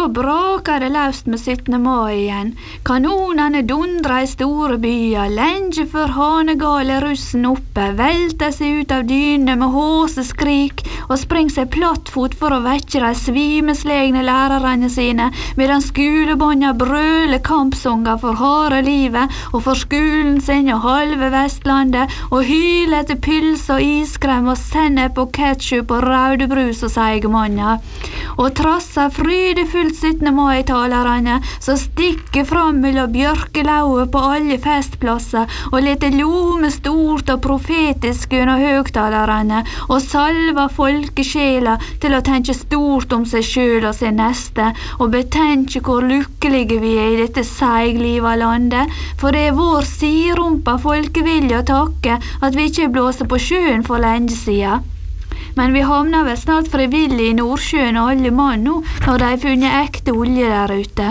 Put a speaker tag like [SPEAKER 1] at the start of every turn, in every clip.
[SPEAKER 1] så braker det løst med 17. mai igjen. Kanonene dundrer i store byer, lenge før hanegale russen oppe, velter seg ut av dynene med håseskrik og springer seg plattfot for å vekke de svimeslegne lærerne sine, medan skolebånda brøler kampsanger for harde livet og for skolen sin og halve Vestlandet, og hyler etter pils og iskrem og sennep og ketchup og raudebrus og seigemanna. Og trasser frydefullt 17. mai-talerne som stikker fram mellom bjørkelauet på alle festplasser og leter lome stort og profetisk under høgtalerne og salver folkesjela til å tenke stort om seg sjøl og sin neste og betenke hvor lykkelige vi i dette seigliva landet, for det vår sirumpa folkevilje å takke at vi ikke blåser på sjøen for lenge siden. Men vi havner vel snart frivillig i Nordsjøen alle mann nå, når de har funnet ekte olje der ute.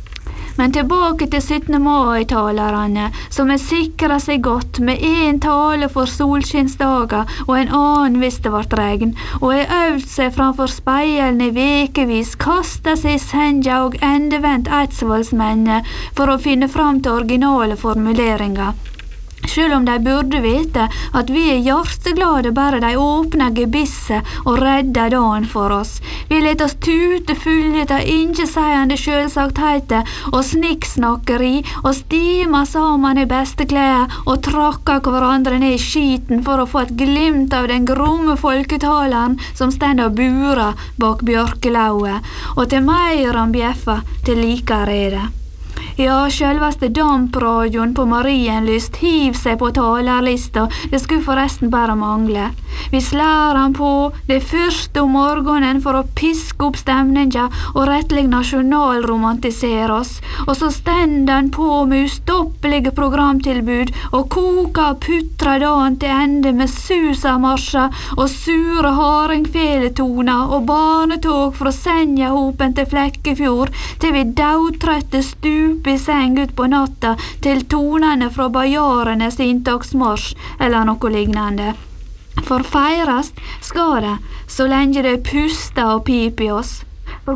[SPEAKER 1] Men tilbake til 17. mai-talerne, som har sikret seg godt med en tale for solskinnsdager og en annen hvis det vart regn, og har øvd seg framfor speilen i vekevis, kastet seg i senga og endevendt Eidsvollsmennene for å finne fram til originale formuleringer. Selv om de burde vite at vi er hjerteglade bare de åpner gebisset og redder dagen for oss. Vi let oss tute fulle av intetsigende selvsagtheter og snikksnakkeri og stimer sammen i beste klær og trakker hverandre ned i skiten for å få et glimt av den gromme folketaleren som stender og burer bak bjørkelauet, og til mer han bjeffer, til likere er det. Ja, selveste dampradioen på Marienlyst hiv seg på talerlista, det skulle forresten bare mangle. Vi slår han på det første om morgenen for å piske opp stemninga og rettelig nasjonalromantisere oss, og så stender han på med ustoppelige programtilbud og koker og putrer dagen til ende med susamarsjer og sure hardingfeletoner og barnetog fra Senjahopen til Flekkefjord, til vi daudtrøtte stup i seng ut på natta til tonene fra bajarenes inntaksmarsj eller noe lignende. For feirast skal det, så lenge det puster og piper i oss.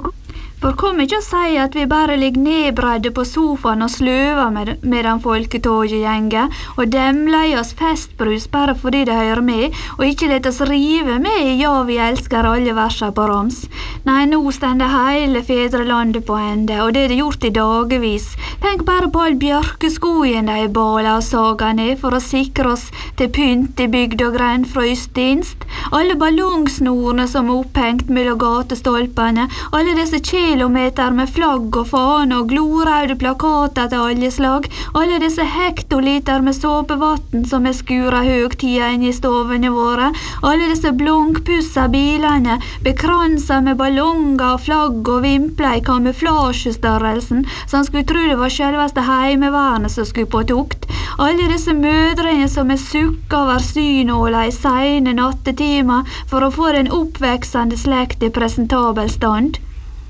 [SPEAKER 1] For kom ikke å si at vi bare ligger nedbredde på sofaen og sløver medan folketoget gjenger, og demler i oss festbrus bare fordi det hører med, og ikke let oss rive med i ja, vi elsker alle verser på rams. Nei, nå stender hele fedrelandet på ende, og det er det gjort i dagevis. Tenk bare på all bjørkeskogen de baler og sager ned for å sikre oss til pynt i bygd og gren fra ystinst, alle ballongsnorene som er opphengt mellom gatestolpene, alle disse kilometer med flagg og fane og gloraude plakater til alle slag, alle disse hektoliter med såpevatten som er skura høgtida inn i stovene våre, alle disse blankpussa bilene, bekranset med ballonger og flagg og vimpler i kamuflasjestørrelsen, som skulle tro det var selveste heimevernet som skulle på tukt, alle disse mødrene som er sukka over synåla i seine nattetimer for å få den oppveksende slekt i presentabel stand.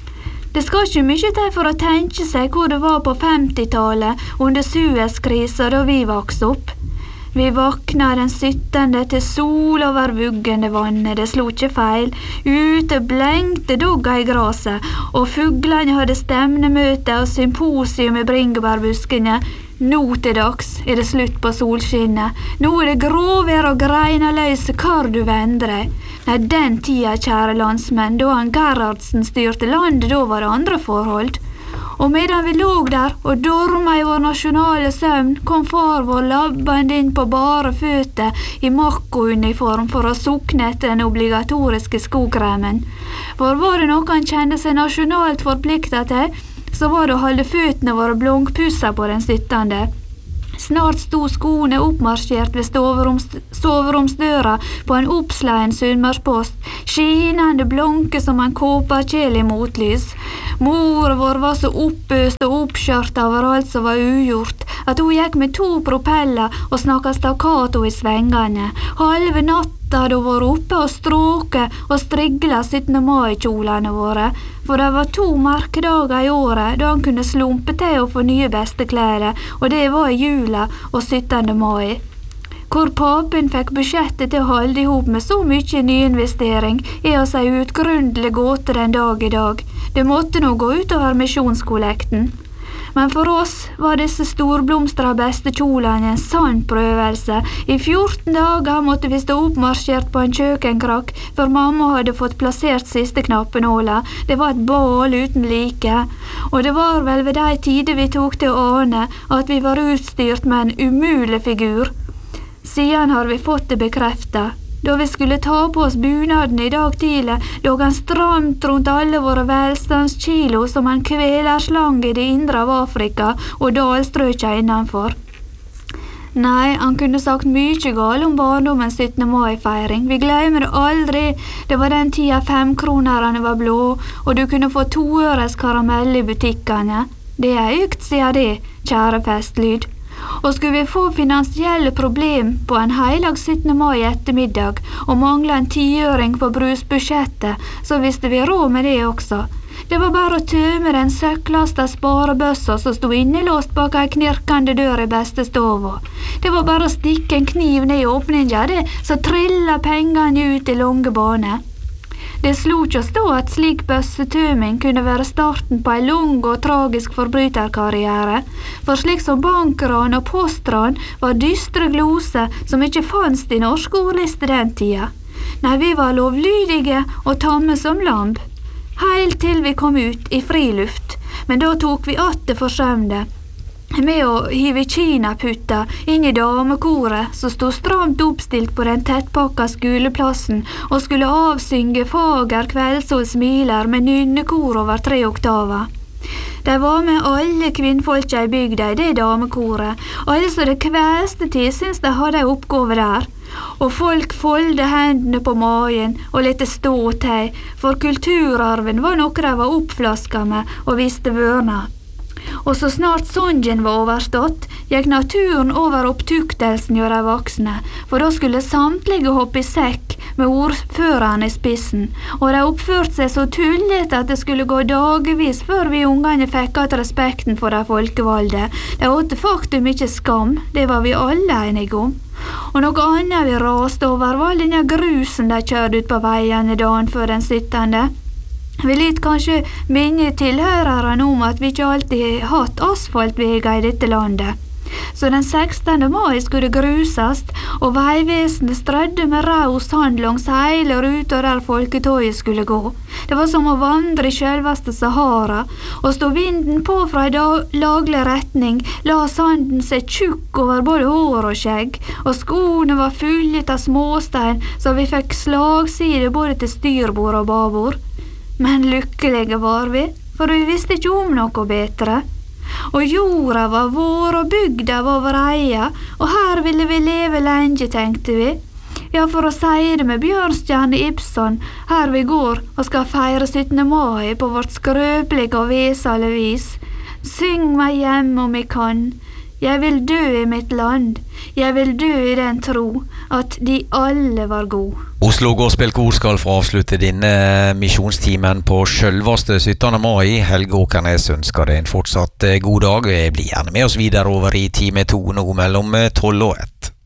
[SPEAKER 1] Det skal ikke mye til for å tenke seg hvor det var på 50-tallet under Suezkrisen da vi vokste opp. Vi vakna den 17. til sol over vuggende vannet, det slo ikke feil. Ute blengte dogga i graset, og fuglene hadde stemnemøte og symposium i bringebærbuskene. Nå til dags er det slutt på solskinnet. Nå er det gråvær og greinaløse hvor du vender deg. Nei, den tida, kjære landsmenn, da han Gerhardsen styrte landet, da var det andre forhold. Og medan vi låg der og dorma i vår nasjonale søvn, kom far vår labbende inn på bare føtter i makkouniform for å sukne etter den obligatoriske skokremen. For var det noe han kjente seg nasjonalt forpliktet til, så var det å holde føttene våre blankpussa på den 17. Snart sto skoene oppmarsjert ved soveromsdøra på en oppsleien sunnmørspost, skinende blanke som en kåperkjel i motlys. Mor vår var så oppøst og oppskjørt over alt som var ugjort, at hun gikk med 2 propeller og snakket stakkato i svengene. Halve natta hadde hun vært oppe og stråket og striglet 17. mai-kjolene våre, for det var 2 merkedager i året da han kunne slumpe til å få nye besteklær, og det var i jula og 17. mai. hvor papen fikk budsjettet til å holde ihop med så mye nyinvestering, å si utgrunnelige gåte den dag I dag. Det måtte nå gå utover misjonskollekten. Men for oss var disse storblomstra beste kjolene en sann prøvelse. I 14 dager måtte vi stå oppmarsjert på en kjøkkenkrakk, for mamma hadde fått plassert siste knappenåla. Det var et bal uten like, og det var vel ved de tider vi tok til å ane at vi var utstyrt med en umulig figur. Siden har vi fått det bekreftet. Da vi skulle ta på oss bunaden I dag tidlig, lå han stramt rundt alle våre velstandskilo som en kvelerslange I det indre av Afrika og dalstrøkja innenfor. Nei, han kunne sagt mye galt om barndommens 17. mai-feiring. Vi glemmer det aldri. Det var den tida 5-kronerne var blå, og du kunne få 2-øres karamell I butikkene. Det økt siden det, kjære festlyd. Og skulle vi få finansielle problem på en heilag 17. mai ettermiddag og mangle en 10-øring på brusbudsjettet, så visste vi råd med det også. Det var bare å tømme den søkklasta sparebøssa som stod innelåst bak ei knirkende dør I beste stova. Det var bare å stikke en kniv ned I åpninga, det, så trilla pengene ut I lange bane. Det slo ikke oss da at slik bøssetømming kunne være starten på en lang og tragisk forbryterkarriere, for slik som bankran og postran var dystre glose som ikke fanns I norsk ordliste den tida. Nei, vi var lovlydige og tamme som lamb, helt til vi kom ut I friluft, men da tok vi atte forsømde, med å hive kinaputta inn I damekoret som stod stramt oppstilt på den tettpakka skoleplassen og skulle avsynge fager kveldssol smiler med nynnekor over 3 oktaver. De var med alle kvinnfolka I bygda I det damekoret, alle så det kveste til syns de hadde en oppgave der. Og folk folde hendene på magen og lette stå til, for kulturarven var noe de var oppflaska med og visste vørna. Og så snart songen var overstått, gikk naturen over opptuktelsen gjør de voksne, for da skulle samtlige hoppe I sekk med ordføreren I spissen, og de oppførte seg så tullet at det skulle gå dagevis før vi ungene fikk at respekten for de folkevalde. De åtte faktum ikke skam, det var vi alle enige om. Og noe annet vi raste over var denne grusen de kjørte ut på veiene dagen før den 17. Vi lyt kanskje minne tilhørerne om at vi ikke alltid har hatt asfaltveger I dette landet. Så den 16. mai skulle det grusast, og veivesenet strødde med rau sand langs hele ruta der folketoget skulle gå. Det var som å vandre I selveste Sahara, og stod vinden på fra en laglig retning, la sanden seg tjukk over både hår og skjegg, og skoene var fulle av småstein, så vi fikk slagside både til styrbord og babord. Men lykkelige var vi, for vi visste ikke om noe bedre. Og jorda var vår, og bygda var vår eie, og her ville vi leve lenge, tenkte vi. Ja, for å si det med Bjørnstjerne Ibsen, her vi går og skal feire 17. mai på vårt skrøpelige og vesale vis. Syng meg hjem om jeg kan. Jeg vil dø I mitt land, jeg vil dø I den tro, at de alle var god.
[SPEAKER 2] Oslo Gospelkor skal få avslutte denne misjonstimen på selveste 17. mai. Helge Åkernes ønsker deg en fortsatt god dag. Bli gjerne med oss videre over I time 2 nå mellom 12 og 1.